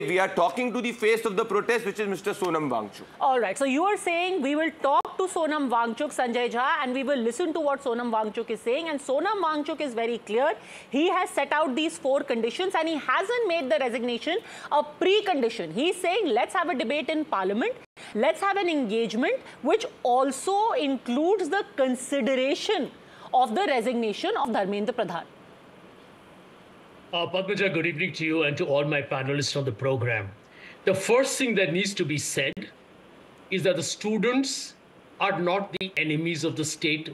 We are talking to the face of the protest, which is Mr. Sonam Wangchuk. All right. So you are saying we will talk to Sonam Wangchuk, Sanjay Jha, and we will listen to what Sonam Wangchuk is saying. And Sonam Wangchuk is very clear. He has set out these 4 conditions and he hasn't made the resignation a precondition. He's saying let's have a debate in Parliament. Let's have an engagement which also includes the consideration of the resignation of Dharmendra Pradhan. Padmaja, good evening to you and to all my panelists on the program. The first thing that needs to be said is that the students are not the enemies of the state,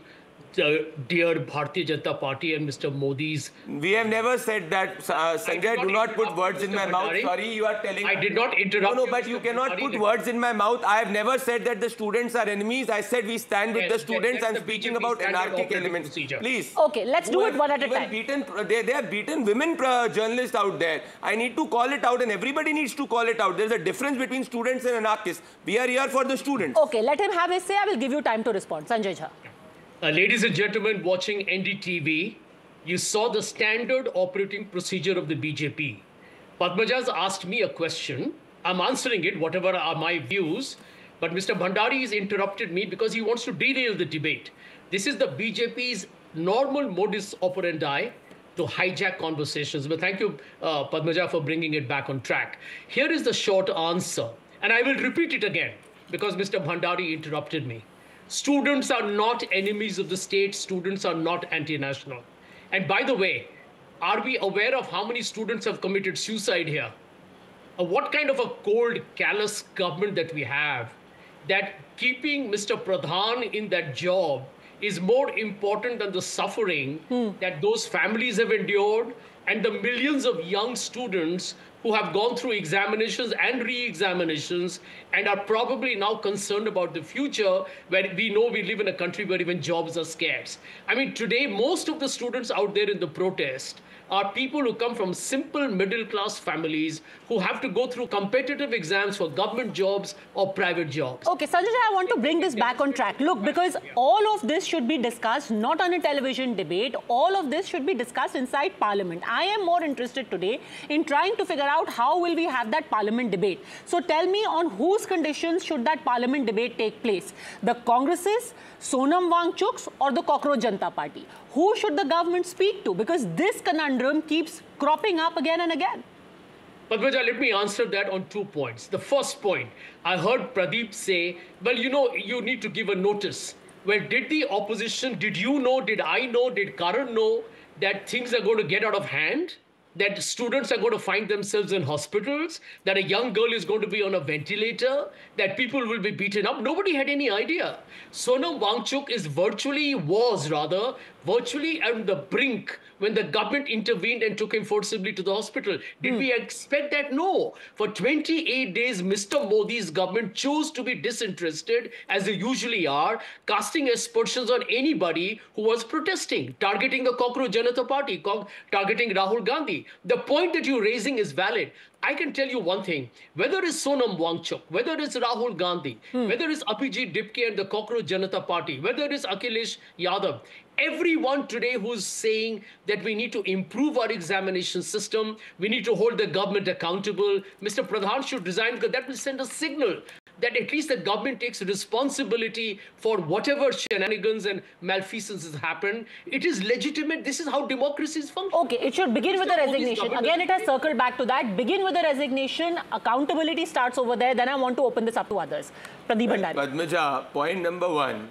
dear Bharatiya Janata Party and Mr. Modi's. We have never said that, Sanjay. Do not put words in my mouth. Sorry, you are telling. I did not interrupt. No, but you cannot put words in my mouth. I have never said that the students are enemies. I said we stand with the students and speaking about anarchic elements. Please. Okay, let's do it one at a time. They have beaten women journalists out there. I need to call it out and everybody needs to call it out. There's a difference between students and anarchists. We are here for the students. Okay, let him have his say. I will give you time to respond. Sanjay Jha. Ladies and gentlemen watching NDTV, you saw the standard operating procedure of the BJP. Padmaja's asked me a question. I'm answering it, whatever are my views. But Mr. Bhandari has interrupted me because he wants to derail the debate. This is the BJP's normal modus operandi to hijack conversations. But thank you, Padmaja, for bringing it back on track. Here is the short answer. And I will repeat it again because Mr. Bhandari interrupted me. Students are not enemies of the state. Students are not anti-national. And by the way, are we aware of how many students have committed suicide here? What kind of a cold, callous government that we have, that keeping Mr. Pradhan in that job is more important than the suffering that those families have endured and the millions of young students who have gone through examinations and re-examinations and are probably now concerned about the future, where we know we live in a country where even jobs are scarce. I mean, today, most of the students out there in the protest are people who come from simple middle-class families who have to go through competitive exams for government jobs or private jobs. Okay, Sanjay, I want to bring this back on track. Look, because all of this should be discussed not on a television debate. All of this should be discussed inside Parliament. I am more interested today in trying to figure out how will we have that Parliament debate. So tell me, on whose conditions should that Parliament debate take place? The Congresses, Sonam Wangchuk's, or the Cockroach Janata Party? Who should the government speak to? Because this conundrum keeps cropping up again and again. Padmaja, let me answer that on 2 points. The first point, I heard Pradeep say, well, you know, you need to give a notice. Well, did the opposition, did you know, did I know, did Karan know that things are going to get out of hand? That students are going to find themselves in hospitals, that a young girl is going to be on a ventilator, that people will be beaten up? Nobody had any idea. Sonam Wangchuk was virtually on the brink when the government intervened and took him forcibly to the hospital. Did we expect that? No. For 28 days, Mr. Modi's government chose to be disinterested, as they usually are, casting aspersions on anybody who was protesting, targeting the Cockroach Janata Party, targeting Rahul Gandhi. The point that you're raising is valid. I can tell you one thing, whether it's Sonam Wangchuk, whether it's Rahul Gandhi, whether it's Abhijit Dipke and the Cockroach Janata Party, whether it's Akhilesh Yadav, everyone today who's saying that we need to improve our examination system, we need to hold the government accountable, Mr. Pradhan should resign, because that will send a signal that at least the government takes responsibility for whatever shenanigans and malfeasance has happened. It is legitimate. This is how democracies function. Okay, it should begin with the resignation. Again, it has circled back to that. Begin with the resignation. Accountability starts over there. Then I want to open this up to others. Pradeep Bhandari. Padmaja, point number 1.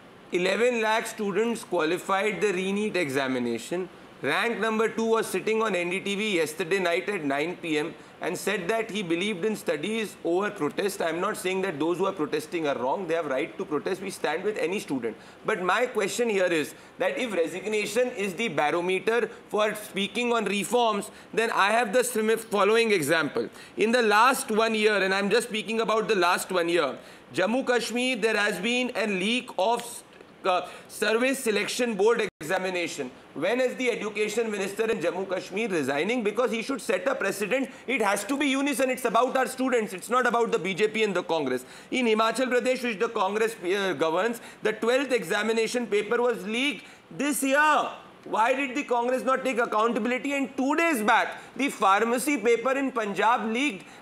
11 lakh students qualified the re-NEET examination. Rank number 2 was sitting on NDTV yesterday night at 9 p.m. and said that he believed in studies over protest. I'm not saying that those who are protesting are wrong. They have right to protest. We stand with any student. But my question here is that if resignation is the barometer for speaking on reforms, then I have the following example. In the last 1 year, and I'm just speaking about the last 1 year, Jammu Kashmir, there has been a leak of Service Selection Board examination. When is the Education Minister in Jammu Kashmir resigning? Because he should set a precedent. It has to be unison. It's about our students. It's not about the BJP and the Congress. In Himachal Pradesh, which the Congress governs, the 12th examination paper was leaked this year. Why did the Congress not take accountability? And 2 days back, the pharmacy paper in Punjab leaked.